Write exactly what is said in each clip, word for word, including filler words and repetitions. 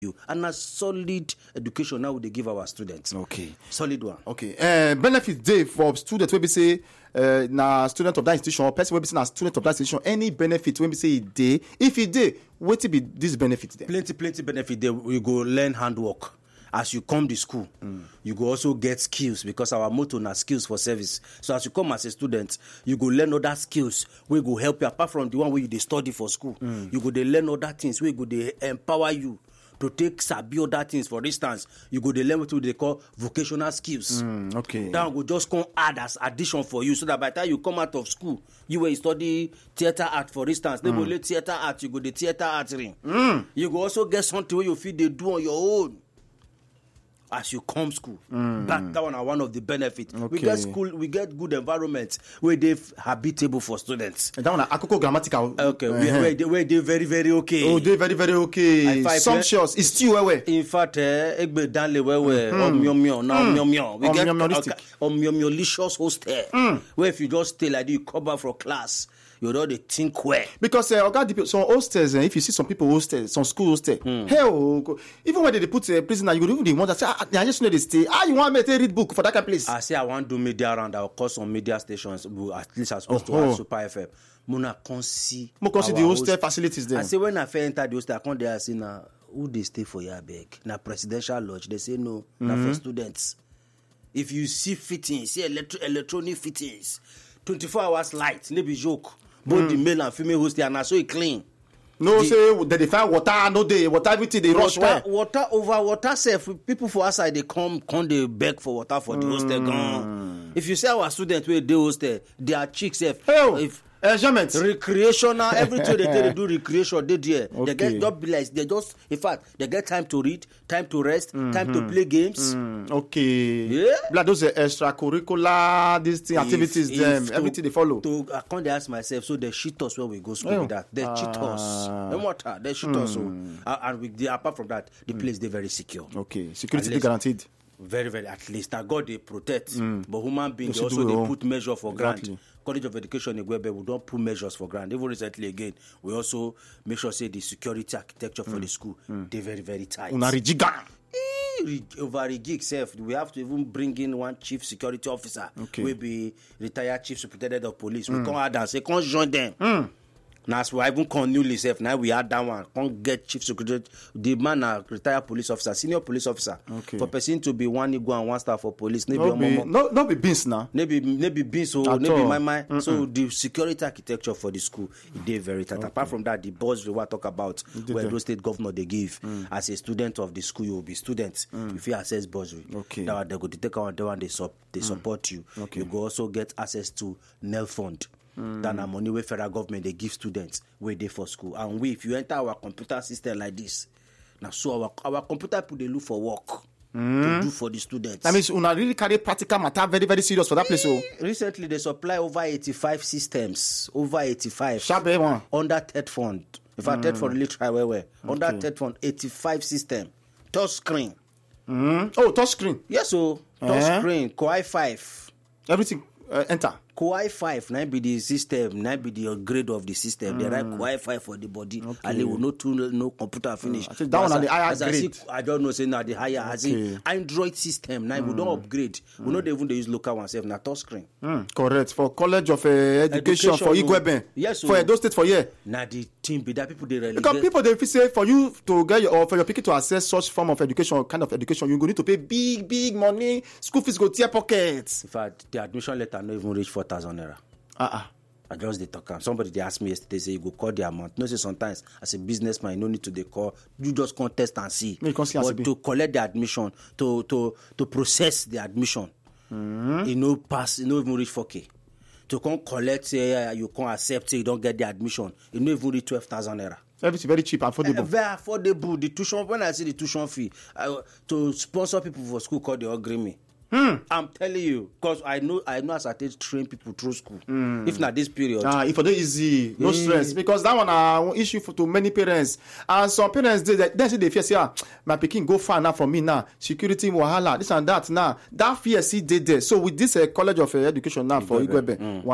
you. And a solid education now they give our students. Okay. Solid one. Okay. Uh, benefit day for students when we say uh, na student of that institution or person when we say na student of that institution, any benefit when we say it day, if it day, what be this benefit then? Plenty, plenty benefit there. We go learn handwork. As you come to school, mm. you go also get skills because our motto na skills for service. So as you come as a student, you go learn other skills wey go help you apart from the one wey you dey study for school. Mm. You go dey learn other things wey go dey empower you to take sabi other things. For instance, you go dey learn what they call vocational skills. Mm, okay. That go just come add as addition for you so that by the time you come out of school, you will study theater art, for instance. They mm. go learn theater art, you go the theater art ring. Mm. You go also get something where you feel they do on your own. As you come school, mm. that, that one are one of the benefits. Okay. We get school, we get good environment where they habitable for students. And that one are Akoko grammatical. Okay, uh-huh. where, where, they, where they very very okay. Oh, they very very okay. Sumptuous. It's still where where. In fact, eh, egbe danle where where omyomyo na omyomyo. We get omyomyolicious hostel where if you just stay like this, you come back from class. You know they think where because uh, okay, some hostels, uh, if you see some people hostels, some school hostels, mm. hell, even when they put a uh, prisoner, you go even the one that say, ah, I just know they stay. Ah, you want me to read book for that kind of place? I say I want to do media around. I'll call some media stations, at least as supposed oh, to oh. Super F M. Muna can see. Mo can see the hostel facilities there. I say when I first enter the hostel, I come there. I say now who they stay for your bag? Na presidential lodge. They say no. Mm-hmm. Na for students. If you see fittings, see electro- electronic fittings, twenty-four hours light, no be joke. Both mm. the male and female host, they are not so clean. No, the, say they, they find water, no day, water, everything they rush water, water over water safe. People for outside they come, come they beg for water for the mm. hostel. Gone. If you say our students where they hostel, they are chicks safe. Hey, if enjoyment, recreational, everything they, they do recreation. They do. Okay. They get not be like they just. In fact, they get time to read, time to rest, mm-hmm. time to play games. Mm. Okay. Yeah. Like those uh, extracurricular these thing, activities, if, them if everything to, they follow. To I can't ask myself. So they shit us when we go school oh. with that. They uh, cheat us. No matter. They shit mm. us. So uh, and with the, apart from that, the mm. place they very secure. Okay. Security be guaranteed. Very, very. At least now God they protect, mm. but human beings they also they home. Put measure for exactly. grant. College of Education in Gwebe, we don't put measures for grant. Even recently again, we also make sure say the security architecture for mm. the school mm. they very very tight. Una rigiga. Over a gig self, we have to even bring in one chief security officer. Okay. We be retired chief superintendent of police. Mm. We come out and say, come join them. Mm. Now, so I even call newly self. Now we had that one. Can't get chief secretary. The man a retired police officer, senior police officer. Okay. For person to be one ego and one star for police. Maybe no, be, no, no be beans now. Maybe maybe beans or maybe my mind. Mm-mm. So the security architecture for the school it did very tight. Okay. Apart from that, the boss we want talk about where those state governor they give mm. as a student of the school, you will be student. Mm. If you access bursary, okay. Now they go to take on the one they sub they mm. support you. Okay. You go also get access to N E L fund. Mm. Than a money where federal government they give students where they for school. And we, if you enter our computer system like this, now so our our computer put they look for work mm. to do for the students. That means we really carry practical matter very very serious for that place. So recently they supply over eighty-five systems, over eighty-five Sharp one under TED fund. In fact, mm. TED fund really try where where okay. Under TED fund eighty-five system, touch screen. Mm. Oh, touch screen. Yes, so touch uh-huh. screen, Core five. Everything uh, enter. Core five, now be the system, now be the upgrade of the system. Mm. They write Core five for the body, okay. And they will not tool, no computer finish. Mm. I think that one on the higher grade. I, I don't know, say now the higher. Okay. As in Android system, now mm. we don't upgrade. Mm. We not even they use local ones, now touch screen. Mm. Correct. For College of uh, Education, Education for Igwebe. Yes. So, for those states for year. Now the team be that people they really because people they say for you to get your or for your people to access such form of education, kind of education, you go need to pay big, big money. School fees go to your pockets. In fact, the admission letter not even reach four thousand naira. Uh-uh. I just they talk. Somebody they asked me yesterday, say you go call the amount. No, say sometimes as a businessman, you no need to they call. You just contest and see. No, you see but to collect the admission, to to to process the admission, mm-hmm. you know pass, you know even reach four K. To come collect, say you can't accept, say you don't get the admission, you know even reach twelve thousand naira. Everything very cheap, affordable. Uh, very affordable. The tuition. When I say the tuition fee, uh, to sponsor people for school, call they agree me. Hmm. I'm telling you, because I know I know as I take train people through school. Hmm. If not this period, ah, if for the easy, no yeah. stress, because that one uh issue for to many parents. And some parents they they say they fear say, ah, my pikin go far now from me now. Security wahala, this and that now. That fear see they there. So with this uh, College of uh, Education now for Igwebe, mm. wahala.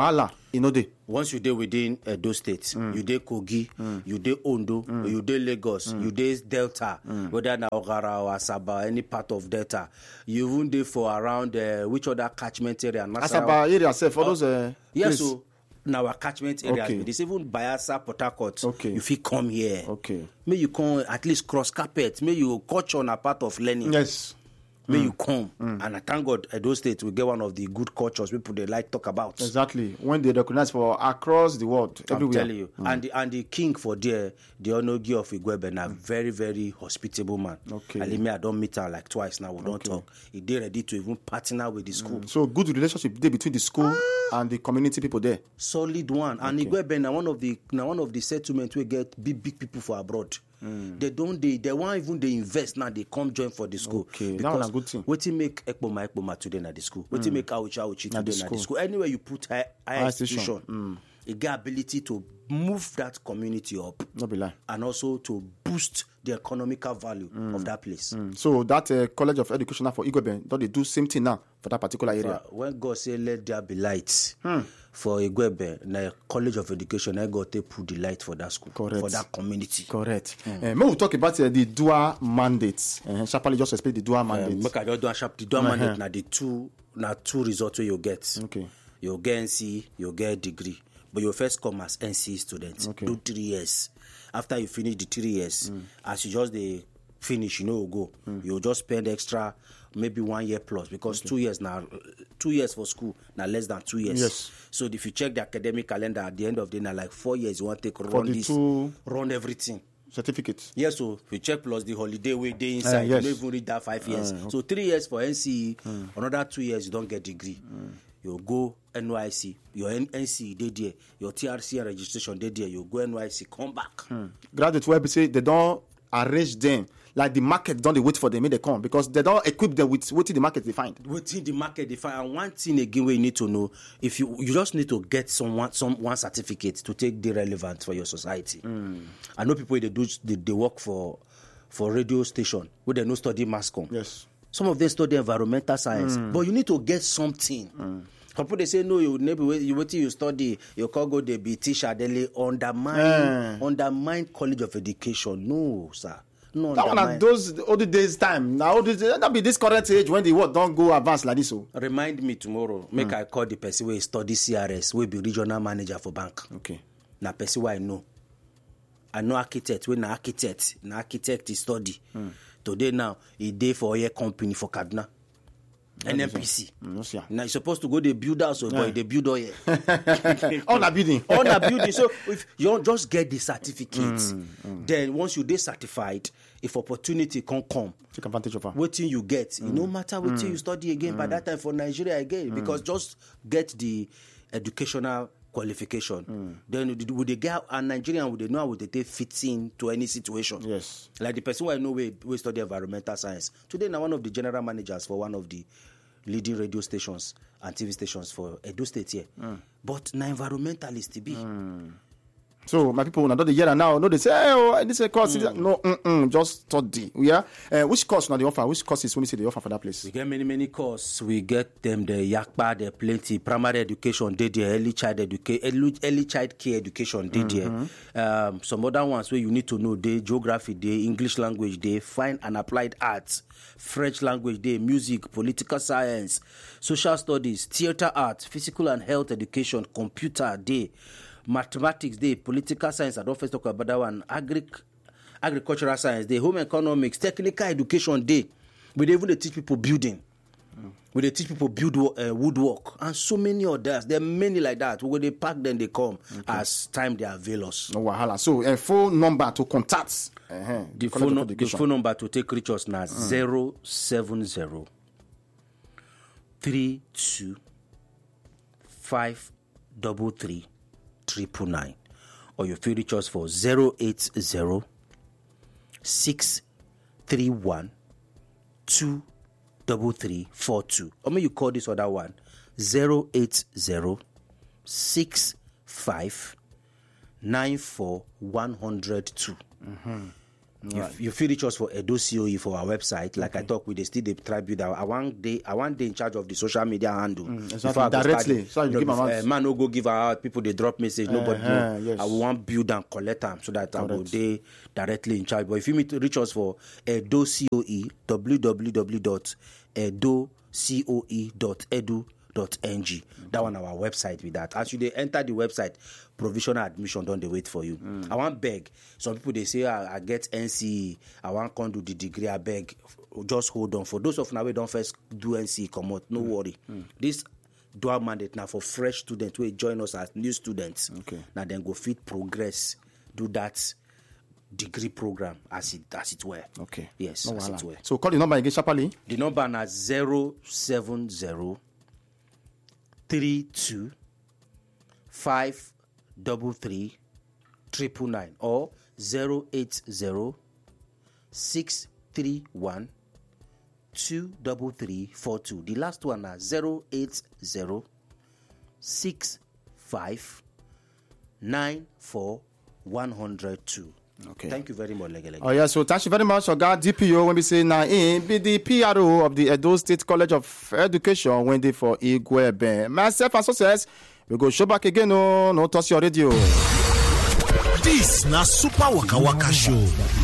You know they. Once you dey within Edo State, mm. you dey Kogi, mm. you dey Ondo, mm. you dey Lagos, mm. you dey Delta, mm. whether na Ogara or Asaba, any part of Delta. You even dey for around uh, which other catchment area? Nasarawa. Asaba area self, for uh, those. Uh, yes, so now our catchment area. Okay. This even Bayelsa, Port Harcourt. Okay. You fit come here. Okay. May you come at least cross carpet. May you culture on a part of learning. Yes. May mm. you come. Mm. And I thank God Edo State will get one of the good cultures people they like talk about. Exactly. When they recognize for across the world, I'm everywhere. telling you. Mm. And the and the king for there, the Onogi of Igwebe, na mm. very, very hospitable man. Okay. And me, I don't meet her like twice now. We don't okay. talk. He did ready to even partner with the school. Mm. So good relationship there between the school ah. and the community people there. Solid one. And okay. Igwebe now one of the now one of the settlements we get big big people for abroad. Mm. They don't they they want even they invest now they come join for the school. Okay, because that's a good thing. What you make Ekpoma Ekpoma today at the school? What you mm. make Auchi Auchi today at the school? Anywhere you put high, high institution, mm. you get ability to move that community up, not be lie. And also to boost the economical value mm. of that place. Mm. So that uh, College of Education for Igwebe, don't they do same thing now for that particular area? For, when God say let there be light. Hmm. For Igwebe, na College of Education, I got to put the light for that school, correct. For that community. Correct. Mm. Uh, when we talk about uh, the dual mandates, uh, Sharply just explain the dual mandates. Um, make I just do a sharp. The dual uh-huh. mandate, na the two, na two results you get. Okay. You get N C, you get degree, but you first come as N C student. Okay. Do three years. After you finish the three years, mm. as you just the finish, you know, go. Mm. You just spend extra. Maybe one year plus because okay. two years now, two years for school now less than two years. Yes. So if you check the academic calendar at the end of the day, now like four years you want to take for run the this, two run everything. Certificates. Yes. So if you check plus the holiday way day inside, uh, yes. you don't even read that five years. Uh, okay. So three years for N C E, mm. another two years you don't get degree. Mm. You go N Y C, your N C E they there, your T R C registration they there. You go N Y C, come back. Mm. Graduates where we say they don't arrange them. Like the market don't they wait for them when they come because they don't equip them with what the market they find. Within the market they find. And one thing again we need to know, if you you just need to get someone some one certificate to take the relevant for your society. Mm. I know people they do they, they work for for radio station where they no study mass comm. Yes. Some of them study environmental science, mm. but you need to get something. Mm. People they say no, you maybe you wait till you study, you can't go there be teacher. They undermine mm. undermine College of Education. No, sir. No, that one at those all the days time. Now all this that be this current age when the world don't go advance like this. So remind me tomorrow. Make mm. I call the person who study C R S, will be regional manager for bank. Okay. Now person who I know. I know architect. When na architect, na architect is study. Mm. Today now he day for a company for Kaduna. N M P C. Mm, now you're supposed to go they build house or yeah. boy they build all here. On a building. On a building. So if you don't just get the certificates, mm, mm. then once you get certified, if opportunity can come, take advantage of her. Waiting you get, mm. it no matter what mm. you study again mm. by that time for Nigeria again, mm. because just get the educational qualification. Mm. Then would they get a Nigerian would they know how would they fit in to any situation? Yes. Like the person who I know we, we study environmental science. Today now one of the general managers for one of the leading radio stations and T V stations for Edo State here. Mm. But na environmentalist to be. Mm. So my people, now don't they hear now? No, they say, oh, this is a course. Mm. No, mm-mm, just study. Yeah. Uh, which course now they offer? Which courses when we say they offer for that place? We get many, many courses. We get them the Yakpa, the plenty primary education, they the early child education, early, early child care education, they mm-hmm. there. Um, some other ones where you need to know the geography, the English language, they fine and applied arts, French language, they music, political science, social studies, theater arts, physical and health education, computer, they. Mathematics day, political science, I don't first talk about that one, agric, agricultural science day, home economics, technical education day. We even they teach people building. Mm. We they teach people build uh, woodwork and so many others. There are many like that. When they pack them, they come okay. as time they avail us. No wahala. So a phone number to contact. Uh-huh. The, phone, no, the phone number to take reach us now mm. zero seven zero three two five double three. Triple nine, or you feel reach us for zero eight zero six three one two double three four two. Or may you call this other one zero eight zero six five nine four one hundred two. Right. You, you feel reach us for Edo C O E for our website. Like okay. I talk with the still the tribute. I want day I want day in charge of the social media handle. Mm, exactly. Directly. So you give uh, man no go give out. People they drop message. Uh, nobody uh, know. Yes. I want build and collect them so that Correct. I will day directly in charge. But if you meet reach us for Edo C O E, w w w dot edo coe dot edu dot n g. Mm-hmm. That one our website with that. As you they enter the website, provisional admission don't they wait for you. Mm. I want beg. Some people they say I, I get N C E, I want to do the degree. I beg. Just hold on. For those of now we don't first do N C E come out, no mm. worry. Mm. This dual mandate now for fresh students who join us as new students. Okay. Now then go fit progress, do that degree program as it as it were. Okay. Yes, no as wala. it were. So call the number again sharply. The number now zero seven zero three two five double three triple nine or zero eight zero six three one two double three four two. The last one is zero eight zero six five nine four one hundred two. Okay. Thank you very much, Lege Lege. Oh yeah, so thank you very much, Oga D P O. When we say now in be the P R O of the Edo State College of Education when they for Igwebe. Myself and success, we go show back again. No, no toss your radio. This na Super Waka Waka Show.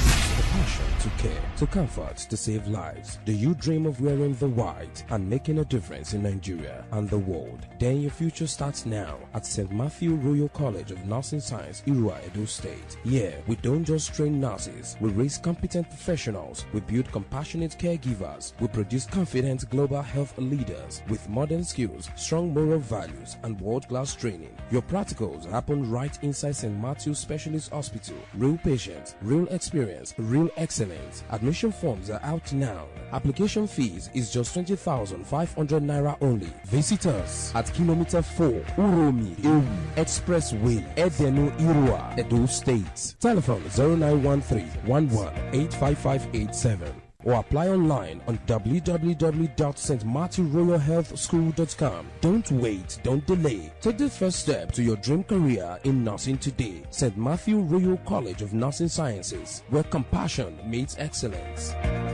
To care, to comfort, to save lives. Do you dream of wearing the white and making a difference in Nigeria and the world? Then your future starts now at Saint Matthew Royal College of Nursing Science, Irua, Edo State. Yeah, we don't just train nurses, we raise competent professionals, we build compassionate caregivers, we produce confident global health leaders with modern skills, strong moral values, and world-class training. Your practicals happen right inside Saint Matthew Specialist Hospital. Real patients, real experience, real excellence. Admission forms are out now. Application fees is just twenty thousand five hundred naira only. Visit us at Kilometer four, Uromi, Ewu, Expressway, Edenu, Irua, Edo State. Telephone zero nine one three one one eight five five eight seven or apply online on w w w dot st matthew royal health school dot com. Don't wait, don't delay. Take the first step to your dream career in nursing today. Saint Matthew Royal College of Nursing Sciences, where compassion meets excellence.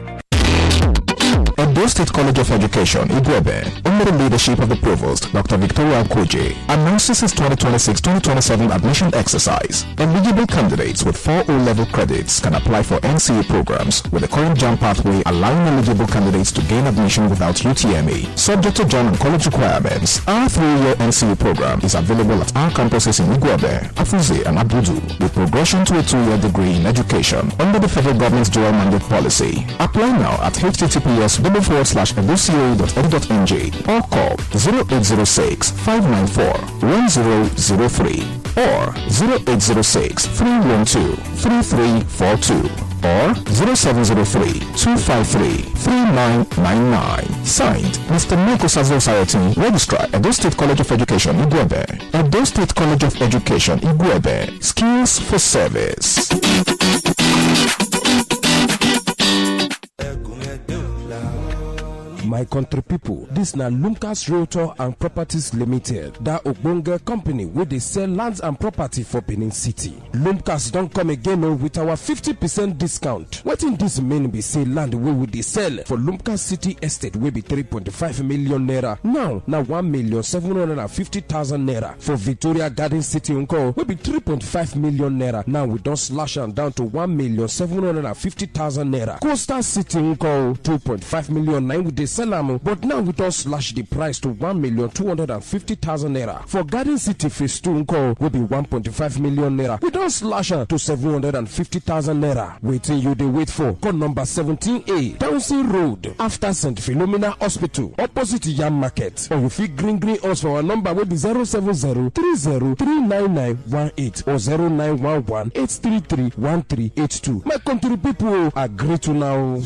Edo State College of Education, Igwebe, under the leadership of the Provost, Doctor Victoria Koje, announces its twenty twenty-six twenty twenty-seven admission exercise. Eligible candidates with four O-level credits can apply for N C A programs with the current JAM pathway allowing eligible candidates to gain admission without U T M E. Subject to JAM and college requirements, our three-year N C A program is available at our campuses in Igwebe, Afuze, and Abudu, with progression to a two-year degree in education under the federal government's dual mandate policy. Apply now at h t t p s double forward slash edo co dot edu dot n g or call zero eight zero six five nine four one zero zero three or zero eight zero six three one two three three four two or zero seven zero three two five three three nine nine nine. Signed, Mister Miko Sazo Sayati, Registrar, Edo State College of Education, Igwebe. Edo State College of Education, Igwebe. Skills for service. My country people, this na Lumcas Realtor and Properties Limited. That ogbonge company where they sell lands and property for Benin City. Lumcas don't come again oh, with our fifty percent discount. What in this mean be say land where would they sell for Lumcas City Estate will be three point five million naira. Now, now one million seven hundred fifty thousand naira. For Victoria Garden City Unko will be three point five million naira. Now we don't slash them down to one million seven hundred fifty thousand naira. Coastal City Unko two point five million nine with the but now we don't slash the price to one million two hundred fifty thousand naira. For Garden City Phase two will be one point five million naira. We don't slash her to seven hundred fifty thousand naira. Waiting you they wait for. Call number seventeen A, Downsing Road, after Saint Philomena Hospital, opposite Yam Market. Or if you green green us for our number will be zero seven zero three zero three nine nine one eight or zero nine one one eight three three one three eight two. My country people agree to now.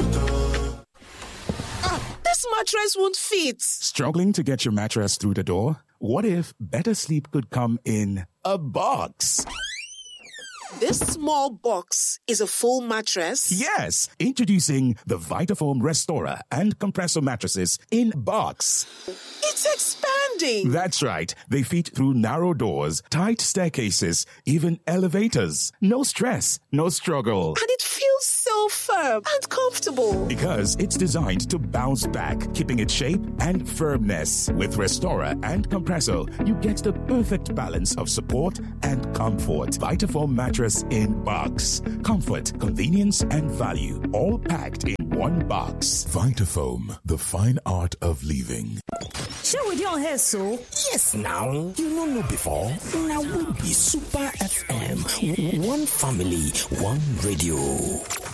This mattress won't fit. Struggling to get your mattress through the door? What if better sleep could come in a box? This small box is a full mattress? Yes. Introducing the Vitafoam Restorer and Compressor mattresses in box. It's expanding. demanding. That's right. They fit through narrow doors, tight staircases, even elevators. No stress, no struggle. And it feels so firm and comfortable. Because it's designed to bounce back, keeping its shape and firmness. With Restorer and Compressor, you get the perfect balance of support and comfort. Vitafoam mattress in box. Comfort, convenience, and value, all packed in one box. Vitafoam, the fine art of living. Share with your hair, so? Yes, now. You don't know before. Now we be Super F M. One family, one radio.